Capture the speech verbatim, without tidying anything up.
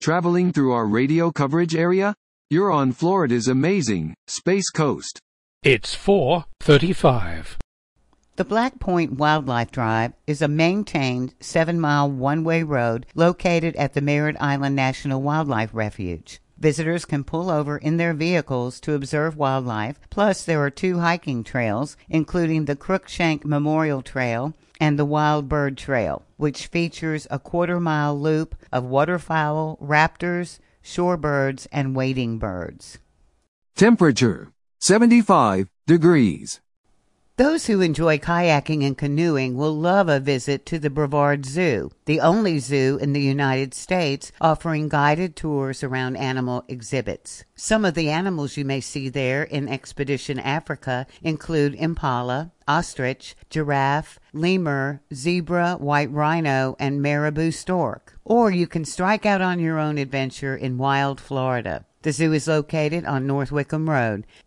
Traveling through our radio coverage area? You're on Florida's amazing Space Coast. It's four thirty-five. The Black Point Wildlife Drive is a maintained seven-mile one-way road located at the Merritt Island National Wildlife Refuge. Visitors can pull over in their vehicles to observe wildlife, plus there are two hiking trails, including the Crookshank Memorial Trail and the Wild Bird Trail, which features a quarter-mile loop of waterfowl, raptors, shorebirds, and wading birds. Temperature, seventy-five degrees. Those who enjoy kayaking and canoeing will love a visit to the Brevard Zoo, the only zoo in the United States offering guided tours around animal exhibits. Some of the animals you may see there in Expedition Africa include impala, ostrich, giraffe, lemur, zebra, white rhino, and marabou stork. Or you can strike out on your own adventure in wild Florida. The zoo is located on North Wickham Road.